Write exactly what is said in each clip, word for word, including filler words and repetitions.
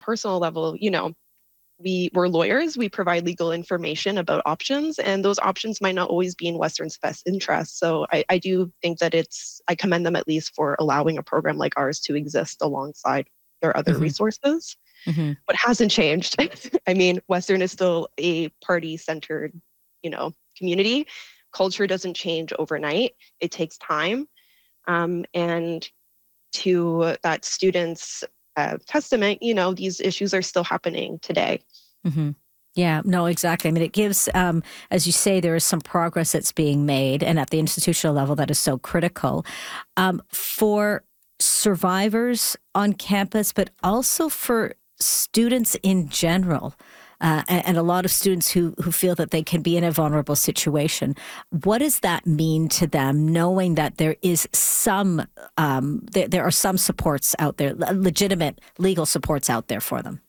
personal level, you know, we, we're lawyers, we provide legal information about options, and those options might not always be in Western's best interest. So I, I do think that it's, I commend them at least for allowing a program like ours to exist alongside their other Mm-hmm. resources. Mm-hmm. What hasn't changed, I mean, Western is still a party-centered, you know, community. Culture doesn't change overnight. It takes time. Um, and to that student's uh, testament, you know, these issues are still happening today. Mm-hmm. Yeah, no, exactly. I mean, it gives, um, as you say, there is some progress that's being made, and at the institutional level, that is so critical um, for survivors on campus, but also for students in general, uh, and, and a lot of students who who feel that they can be in a vulnerable situation. What does that mean to them, knowing that there is some, um, there, there are some supports out there, legitimate legal supports out there for them?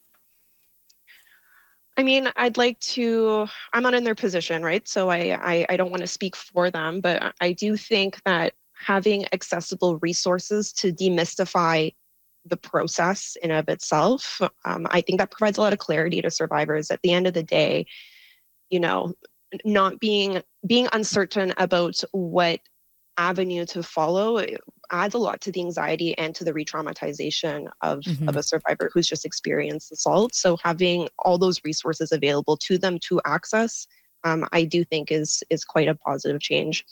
I mean, I'd like to, I'm not in their position, right? So I, I, I don't want to speak for them, but I do think that having accessible resources to demystify the process in of itself, um, I think that provides a lot of clarity to survivors. At the end of the day, you know, not being, being uncertain about what avenue to follow, it adds a lot to the anxiety and to the re-traumatization of, Mm-hmm. of a survivor who's just experienced assault. So having all those resources available to them to access, um, I do think is is quite a positive change.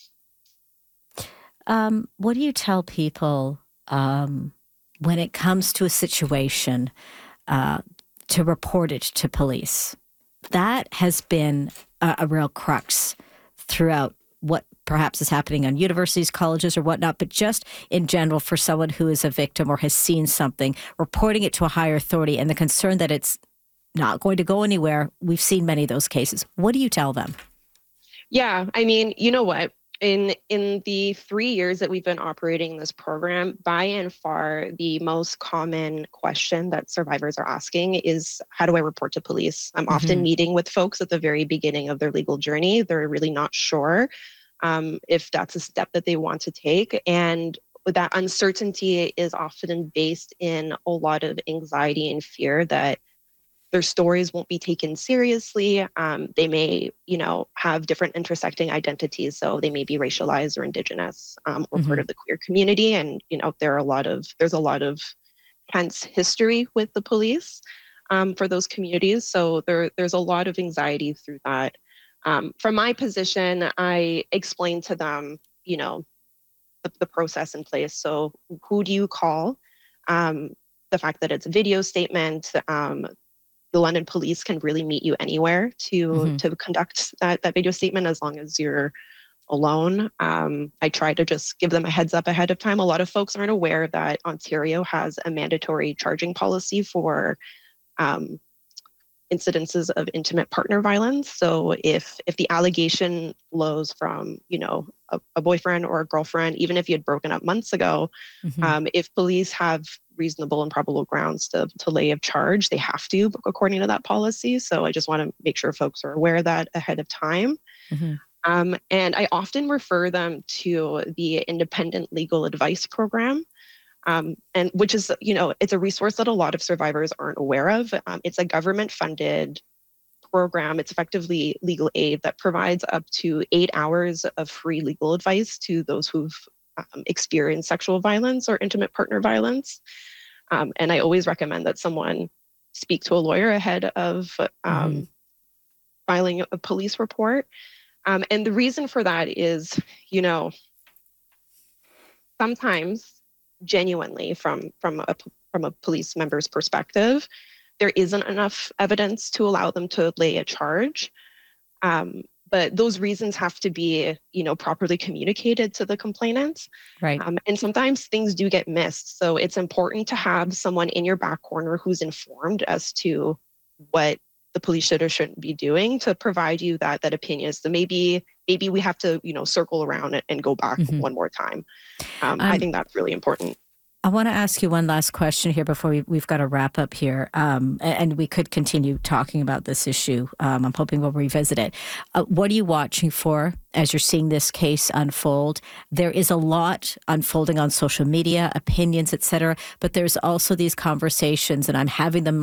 Um, what do you tell people um, when it comes to a situation uh, to report it to police? That has been a, a real crux throughout what perhaps is happening on universities, colleges, or whatnot, but just in general for someone who is a victim or has seen something, reporting it to a higher authority and the concern that it's not going to go anywhere. We've seen many of those cases. What do you tell them? Yeah, I mean, you know what? In in the three years that we've been operating this program, by and far, the most common question that survivors are asking is, how do I report to police? I'm mm-hmm. often meeting with folks at the very beginning of their legal journey. They're really not sure um, if that's a step that they want to take. And that uncertainty is often based in a lot of anxiety and fear that their stories won't be taken seriously. Um, they may, you know, have different intersecting identities. So they may be racialized or Indigenous um, or mm-hmm. part of the queer community. And, you know, there are a lot of, there's a lot of tense history with the police um, for those communities. So there, there's a lot of anxiety through that. Um, from my position, I explain to them, you know, the, the process in place. So who do you call? Um, the fact that it's a video statement, um, the London police can really meet you anywhere to mm-hmm. to conduct that, that video statement as long as you're alone. Um, I try to just give them a heads up ahead of time. A lot of folks aren't aware that Ontario has a mandatory charging policy for um, incidences of intimate partner violence. So if if the allegation flows from, you know, a, a boyfriend or a girlfriend, even if you had broken up months ago, mm-hmm. um, if police have reasonable and probable grounds to, to lay a charge, they have to, according to that policy. So I just want to make sure folks are aware of that ahead of time. Mm-hmm. Um, and I often refer them to the Independent Legal Advice Program, um, and which is, you know, it's a resource that a lot of survivors aren't aware of. Um, it's a government-funded program. It's effectively legal aid that provides up to eight hours of free legal advice to those who've Um, experience sexual violence or intimate partner violence. Um, and I always recommend that someone speak to a lawyer ahead of um, mm-hmm. filing a police report. Um, and the reason for that is, you know, sometimes genuinely from, from, a, from a police member's perspective, there isn't enough evidence to allow them to lay a charge. Um, But those reasons have to be, you know, properly communicated to the complainant. Right. Um, and sometimes things do get missed. So it's important to have someone in your back corner who's informed as to what the police should or shouldn't be doing to provide you that that opinion. So maybe maybe we have to, you know, circle around it and go back mm-hmm. one more time. Um, um, I think that's really important. I want to ask you one last question here before we, we've got to wrap up here. Um, and we could continue talking about this issue. Um, I'm hoping we'll revisit it. Uh, what are you watching for as you're seeing this case unfold? There is a lot unfolding on social media, opinions, et cetera, but there's also these conversations, and I'm having them